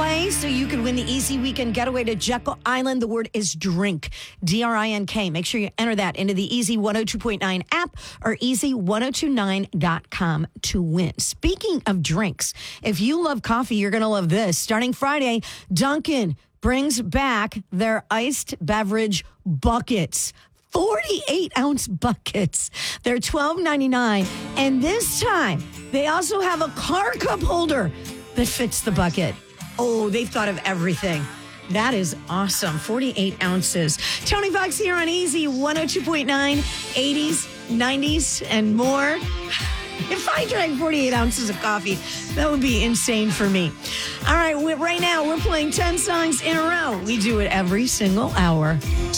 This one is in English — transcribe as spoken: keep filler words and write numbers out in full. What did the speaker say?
play so you could win the easy weekend getaway to Jekyll Island. The word is drink, D R I N K. Make sure you enter that into the Easy one oh two point nine app or easy ten twenty-nine dot com to win. Speaking of drinks, if you love coffee, you're going to love this. Starting Friday, Dunkin' brings back their iced beverage buckets. forty-eight ounce buckets. They're twelve ninety-nine. And this time, they also have a car cup holder that fits the bucket. Oh, they've thought of everything. That is awesome. forty-eight ounces. Tony Fox here on Easy one oh two point nine, eighties, nineties, and more. If I drank forty-eight ounces of coffee, that would be insane for me. All right, we, right now we're playing ten songs in a row. We do it every single hour.